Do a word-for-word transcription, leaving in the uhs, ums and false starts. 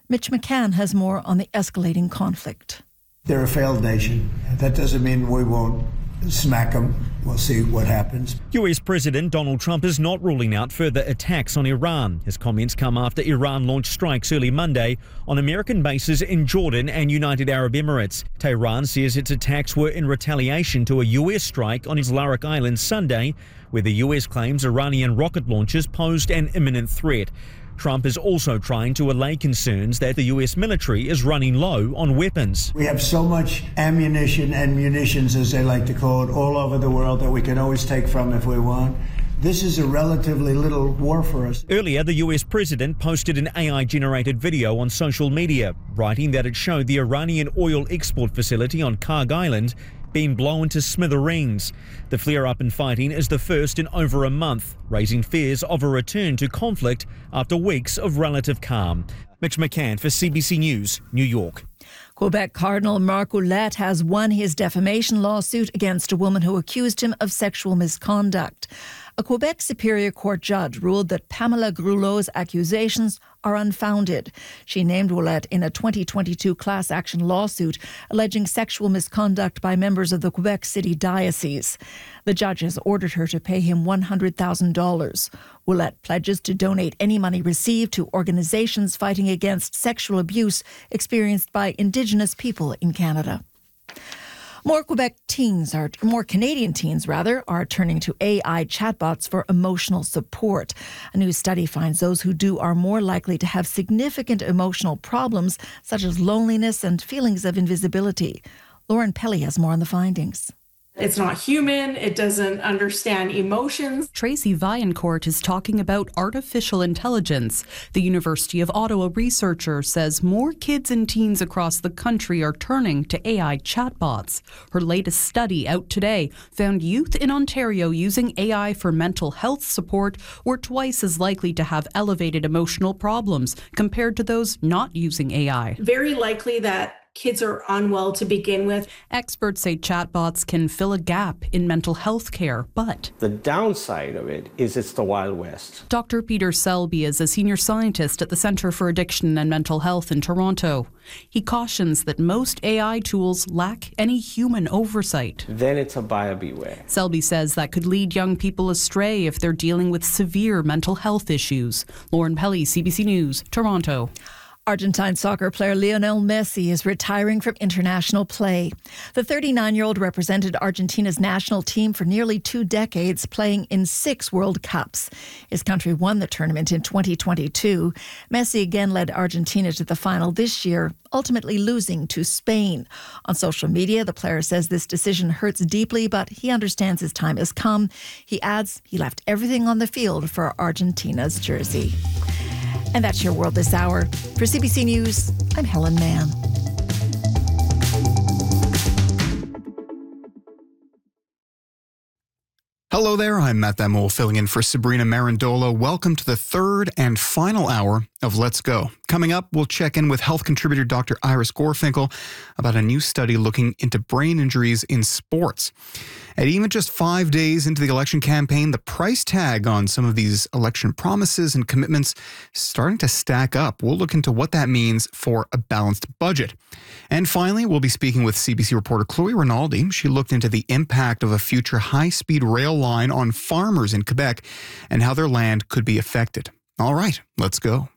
Mitch McCann has more on the escalating conflict. They're a failed nation. That doesn't mean we won't smack them. We'll see what happens. U S President Donald Trump is not ruling out further attacks on Iran. His comments come after Iran launched strikes early Monday on American bases in Jordan and United Arab Emirates. Tehran says its attacks were in retaliation to a U S strike on its Larak Island Sunday, where the U S claims Iranian rocket launches posed an imminent threat. Trump is also trying to allay concerns that the U S military is running low on weapons. We have so much ammunition and munitions, as they like to call it, all over the world that we can always take from if we want. This is a relatively little war for us. Earlier, the U S president posted an A I-generated video on social media, writing that it showed the Iranian oil export facility on Karg Island being blown to smithereens. The flare-up in fighting is the first in over a month, raising fears of a return to conflict after weeks of relative calm. Mitch McCann for C B C News, New York. Quebec Cardinal Marc Ouellette has won his defamation lawsuit against a woman who accused him of sexual misconduct. A Quebec Superior Court judge ruled that Pamela Grulot's accusations are unfounded. She named Ouellette in a twenty twenty-two class action lawsuit alleging sexual misconduct by members of the Quebec City Diocese. The judge has ordered her to pay him one hundred thousand dollars. Ouellette pledges to donate any money received to organizations fighting against sexual abuse experienced by Indigenous people in Canada. More Quebec teens are, more Canadian teens rather, are turning to A I chatbots for emotional support. A new study finds those who do are more likely to have significant emotional problems, such as loneliness and feelings of invisibility. Lauren Pelly has more on the findings. It's not human. It doesn't understand emotions. Tracy Vaillancourt is talking about artificial intelligence. The University of Ottawa researcher says more kids and teens across the country are turning to A I chatbots. Her latest study out today found youth in Ontario using A I for mental health support were twice as likely to have elevated emotional problems compared to those not using A I. Very likely that kids are unwell to begin with. Experts say chatbots can fill a gap in mental health care, but the downside of it is it's the Wild West. Doctor Peter Selby is a senior scientist at the Centre for Addiction and Mental Health in Toronto. He cautions that most A I tools lack any human oversight. Then it's a buyer beware. Selby says that could lead young people astray if they're dealing with severe mental health issues. Lauren Pelly, C B C News, Toronto. Argentine soccer player Lionel Messi is retiring from international play. The thirty-nine-year-old represented Argentina's national team for nearly two decades, playing in six World Cups. His country won the tournament in twenty twenty-two. Messi again led Argentina to the final this year, ultimately losing to Spain. On social media, the player says this decision hurts deeply, but he understands his time has come. He adds he left everything on the field for Argentina's jersey. And that's your world this hour. For C B C News, I'm Helen Mann. Hello there, I'm Matt Damole filling in for Sabrina Marandola. Welcome to the third and final hour of Let's Go. Coming up, we'll check in with health contributor Doctor Iris Gorfinkel about a new study looking into brain injuries in sports. And even just five days into the election campaign, the price tag on some of these election promises and commitments is starting to stack up. We'll look into what that means for a balanced budget. And finally, we'll be speaking with C B C reporter Chloe Rinaldi. She looked into the impact of a future high-speed rail line on farmers in Quebec and how their land could be affected. All right, let's go.